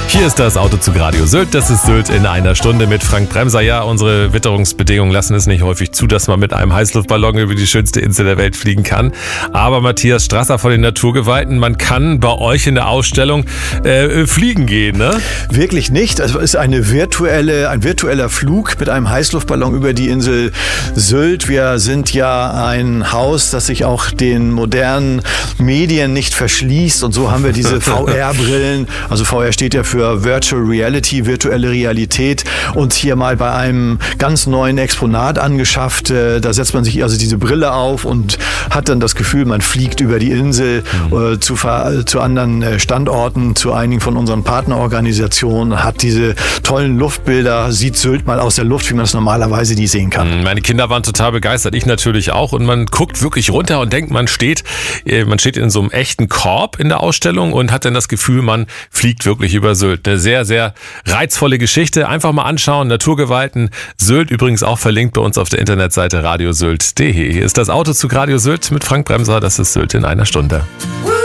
Hier ist das Autozug Radio Sylt. Das ist Sylt in einer Stunde mit Frank Bremser. Ja, unsere Witterungsbedingungen lassen es nicht häufig zu, dass man mit einem Heißluftballon über die schönste Insel der Welt fliegen kann. Aber Matthias Strasser von den Naturgeweihten, man kann bei euch in der Ausstellung fliegen gehen, ne? Wirklich nicht. Also es ist ein virtueller Flug mit einem Heißluftballon über die Insel Sylt. Wir sind ja ein Haus, das sich auch den modernen Medien nicht verschließt. Und so haben wir diese VR-Brillen. Also VR steht ja für Virtual Reality, virtuelle Realität, und hier mal bei einem ganz neuen Exponat angeschafft. Da setzt man sich also diese Brille auf und hat dann das Gefühl, man fliegt über die Insel zu anderen Standorten, zu einigen von unseren Partnerorganisationen, hat diese tollen Luftbilder, sieht Sylt mal aus der Luft, wie man es normalerweise nie sehen kann. Meine Kinder waren total begeistert, ich natürlich auch, und man guckt wirklich runter und denkt, man steht in so einem echten Korb in der Ausstellung und hat dann das Gefühl, man fliegt wirklich über Sylt. Eine sehr, sehr reizvolle Geschichte. Einfach mal anschauen. Naturgeweihten Sylt, übrigens auch verlinkt bei uns auf der Internetseite radiosylt.de. Hier ist das Autozug Radio Sylt mit Frank Bremser. Das ist Sylt in einer Stunde.